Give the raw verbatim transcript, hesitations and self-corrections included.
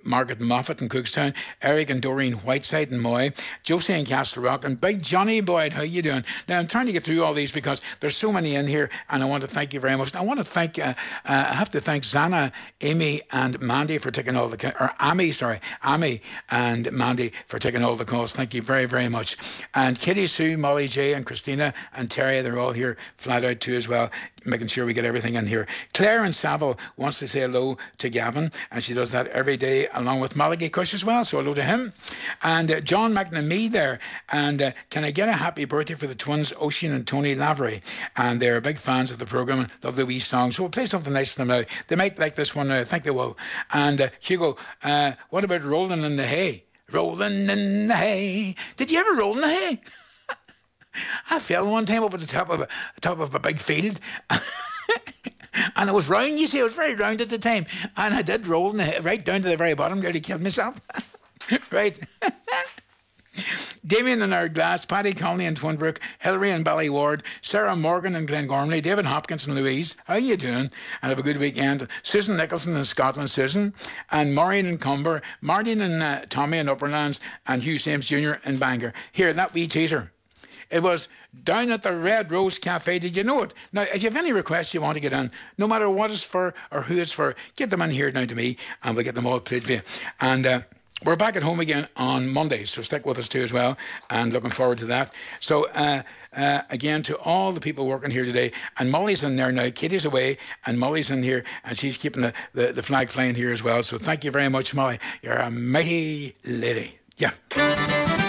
Margaret Moffat in Cookstown, Eric and Doreen Whiteside in Moy, Josie in Castle Rock, and Big Johnny Boyd. How you doing? Now, I'm trying to get through all these because there's so many in here, and I want to thank you very much. I want to thank, uh, uh, I have to thank Zana, Amy, and Mandy for taking all the, or Amy, sorry, Amy and Mandy for taking all the calls. Thank you very, very much. And Kitty, Sue, Molly, J, and Christina, and Terry, they're all here flat out too as well, making sure we get everything in here. Claire in Saville wants to say hello to Gavin, and she does that every day along with Malachi Cush as well, so hello to him. And uh, John McNamee there, and uh, can I get a happy birthday for the twins Ocean and Tony Lavery, and they're big fans of the programme and love the wee song, so we'll play something nice for them now. They might like this one now, I think they will. And uh, Hugo, uh, what about Rolling in the Hay? Rolling in the hay. Did you ever roll in the hay? I fell one time up at the top of a top of a big field, and it was round. You see, it was very round at the time, and I did roll in the hay, right down to the very bottom. Nearly killed myself. Right. Damien in Ardglass, Paddy Conley in Twinbrook, Hilary in Ballyward, Sarah Morgan in Glengormley, David Hopkins and Louise. How you doing? And have a good weekend. Susan Nicholson in Scotland, Susan, and Maureen in Cumber, Martin and uh, Tommy in Upperlands, and Hugh Sames Junior in Bangor. Here, that wee teaser. It was down at the Red Rose Cafe. Did you know it? Now, if you have any requests you want to get in, no matter what it's for or who it's for, get them in here now to me, and we'll get them all played for you. And uh, we're back at home again on Monday, so stick with us too as well, and looking forward to that. So, uh, uh, again, to all the people working here today, and Molly's in there now, Katie's away, and Molly's in here, and she's keeping the, the, the flag flying here as well. So thank you very much, Molly. You're a mighty lady. Yeah.